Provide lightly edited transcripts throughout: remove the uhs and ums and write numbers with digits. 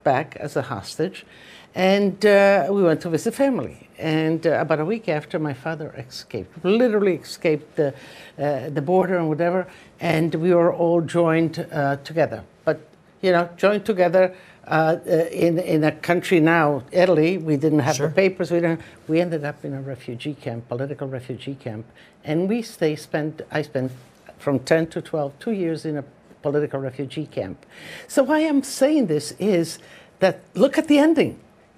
back as a hostage, and we went to visit family. And about a week after, my father escaped, literally escaped the border and whatever, and we were all joined together. But, joined together in a country now, Italy. We didn't have the papers. We ended up in a refugee camp, political refugee camp, and I spent from 10 to 12, 2 years in a political refugee camp. So why I'm saying this is that look at the ending.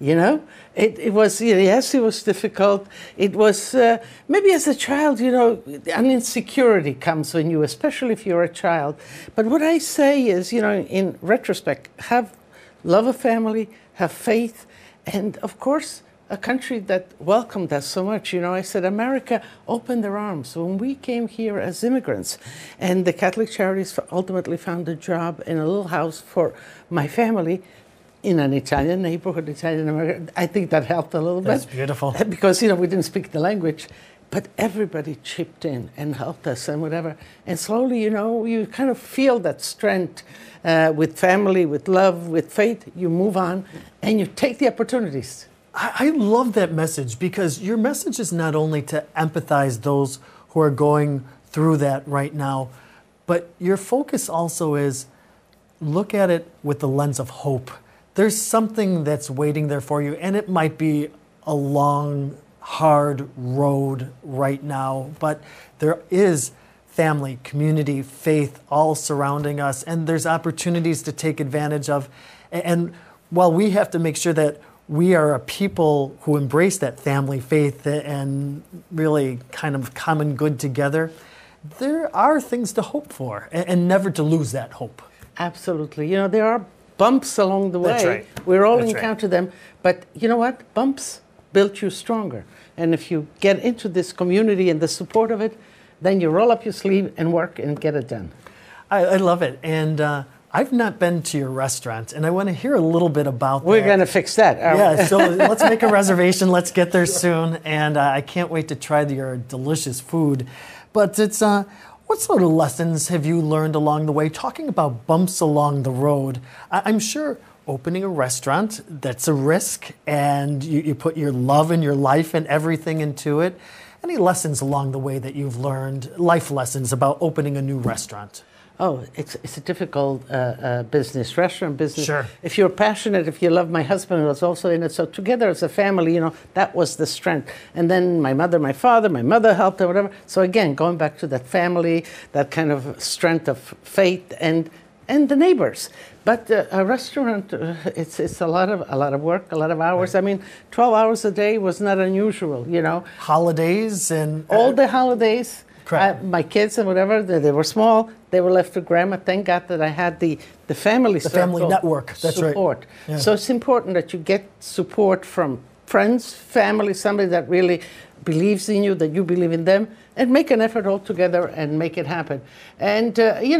It was, yes, it was difficult. It was, maybe as a child, an insecurity comes when especially if you're a child. But what I say is, in retrospect, have love of family, have faith, and of course, a country that welcomed us so much. I said, America opened their arms when we came here as immigrants. And the Catholic Charities ultimately found a job in a little house for my family in an Italian neighborhood, Italian American. I think that helped a little bit. That's beautiful. Because, we didn't speak the language. But everybody chipped in and helped us and whatever. And slowly, you kind of feel that strength with family, with love, with faith. You move on and you take the opportunities. I love that message, because your message is not only to empathize those who are going through that right now, but your focus also is look at it with the lens of hope. There's something that's waiting there for you, and it might be a long, hard road right now, but there is family, community, faith all surrounding us, and there's opportunities to take advantage of. And while we have to make sure that we are a people who embrace that family, faith, and really kind of common good together, there are things to hope for and never to lose that hope. Absolutely. There are bumps along the way. That's right. We're all encounter them. But you know what? Bumps build you stronger. And if you get into this community and the support of it, then you roll up your sleeve and work and get it done. I love it. And I've not been to your restaurant, and I want to hear a little bit about that. We're going to fix that. Yeah, so let's make a reservation. Let's get there soon. And I can't wait to try your delicious food. But it's what sort of lessons have you learned along the way? Talking about bumps along the road, I'm sure opening a restaurant, that's a risk, and you put your love and your life and everything into it. Any lessons along the way that you've learned, life lessons about opening a new restaurant? Oh, it's a difficult business, restaurant business. Sure. If you're passionate, if you love, my husband was also in it. So together as a family, that was the strength. And then my mother, my father, my mother helped or whatever. So again, going back to that family, that kind of strength of faith and the neighbors. But a restaurant, it's a lot of work, a lot of hours. Right. I mean, 12 hours a day was not unusual, Holidays and all the holidays. Correct. My kids and whatever, they were small. They were left to grandma. Thank God that I had the family the family network. That's support. Right. Yeah. So it's important that you get support from friends, family, somebody that really believes in you, that you believe in them, and make an effort all together and make it happen. And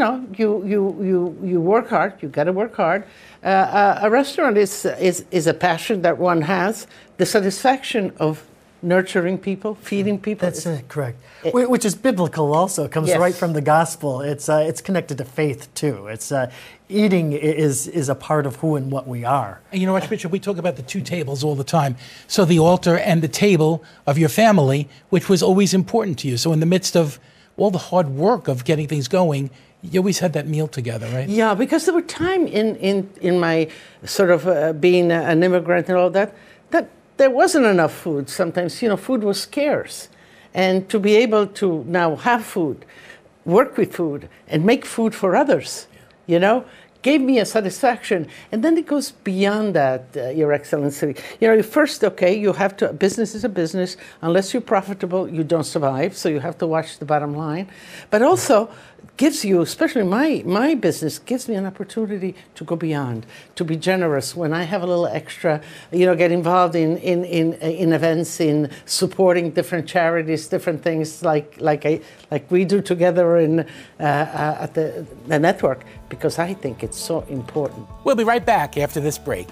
you work hard. You got to work hard. A restaurant is a passion that one has. The satisfaction of nurturing people, feeding people. That's correct. Which is biblical also. It comes right from the gospel. It's connected to faith too. It's eating is a part of who and what we are. And you know, Archbishop, we talk about the two tables all the time. So the altar and the table of your family, which was always important to you. So in the midst of all the hard work of getting things going, you always had that meal together, right? Yeah, because there were time in my sort of being an immigrant and all that there wasn't enough food. Sometimes, food was scarce. And to be able to now have food, work with food, and make food for others, gave me a satisfaction. And then it goes beyond that, Your Excellency. First, you have to, business is a business. Unless you're profitable, you don't survive. So you have to watch the bottom line. But also, gives you, especially my business, gives me an opportunity to go beyond, to be generous. When I have a little extra, get involved in events, in supporting different charities, different things like we do together at the network, because I think it's so important. We'll be right back after this break.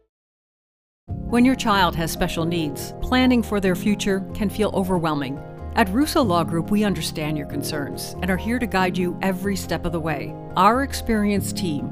When your child has special needs, planning for their future can feel overwhelming. At Russo Law Group, we understand your concerns and are here to guide you every step of the way. Our experienced team